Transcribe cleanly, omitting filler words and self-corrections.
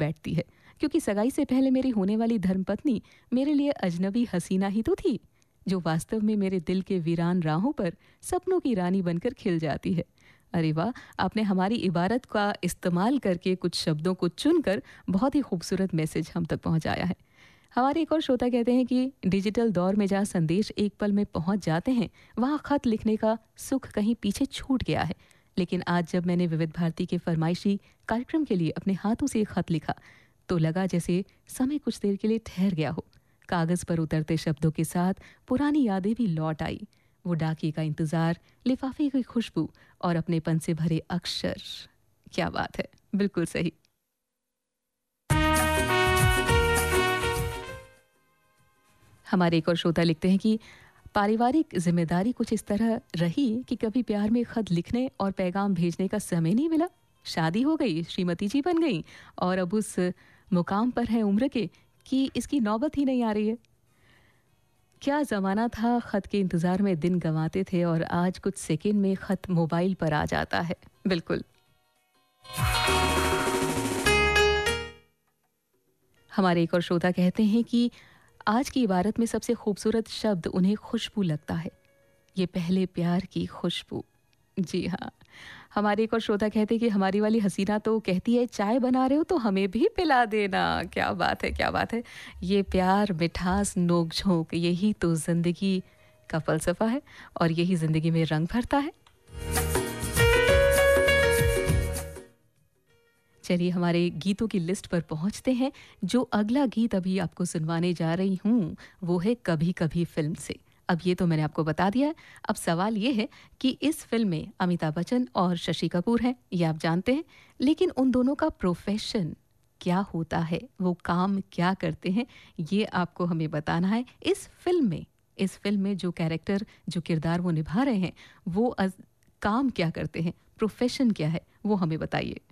बैठती है, क्योंकि सगाई से पहले मेरी होने वाली धर्मपत्नी मेरे लिए अजनबी हसीना ही तो थी, जो वास्तव में मेरे दिल के वीरान राहों पर सपनों की रानी बनकर खिल जाती है। अरे वाह, आपने हमारी इबारत का इस्तेमाल करके कुछ शब्दों को चुनकर बहुत ही खूबसूरत मैसेज हम तक पहुंचाया है। हमारे एक और श्रोता कहते हैं कि डिजिटल दौर में जहाँ संदेश एक पल में पहुंच जाते हैं, वहाँ खत लिखने का सुख कहीं पीछे छूट गया है। लेकिन आज जब मैंने विविध भारती के फरमाइशी कार्यक्रम के लिए अपने हाथों से एक खत लिखा, तो लगा जैसे समय कुछ देर के लिए ठहर गया हो। कागज पर उतरते शब्दों के साथ पुरानी यादें भी लौट आई। वो डाकिए का इंतजार, लिफाफे की खुशबू और अपनेपन से भरे अक्षर। क्या बात है, बिल्कुल सही। हमारे एक और श्रोता लिखते हैं कि पारिवारिक जिम्मेदारी कुछ इस तरह रही कि कभी प्यार में खत लिखने और पैगाम भेजने का समय नहीं मिला। शादी हो गई, श्रीमती जी बन गई और अब उस मुकाम पर है उम्र के कि इसकी नौबत ही नहीं आ रही है। क्या ज़माना था, खत के इंतज़ार में दिन गंवाते थे और आज कुछ सेकंड में खत मोबाइल पर आ जाता है। बिल्कुल। हमारे एक और श्रोता कहते हैं कि आज की इबारत में सबसे खूबसूरत शब्द उन्हें खुशबू लगता है। ये पहले प्यार की खुशबू। जी हाँ। हमारे एक और श्रोता कहते हैं कि हमारी वाली हसीना तो कहती है चाय बना रहे हो तो हमें भी पिला देना। क्या बात है, क्या बात है। ये प्यार, मिठास, नोक-झोंक, यही तो ज़िंदगी का फ़लसफ़ा है और यही ज़िंदगी में रंग भरता है। चलिए हमारे गीतों की लिस्ट पर पहुंचते हैं। जो अगला गीत अभी आपको सुनवाने जा रही हूँ, वो है कभी कभी फिल्म से। अब ये तो मैंने आपको बता दिया है। अब सवाल ये है कि इस फिल्म में अमिताभ बच्चन और शशि कपूर हैं, ये आप जानते हैं, लेकिन उन दोनों का प्रोफेशन क्या होता है, वो काम क्या करते हैं, ये आपको हमें बताना है। इस फिल्म में जो कैरेक्टर, जो किरदार वो निभा रहे हैं, वो काम क्या करते हैं, प्रोफेशन क्या है, वो हमें बताइए।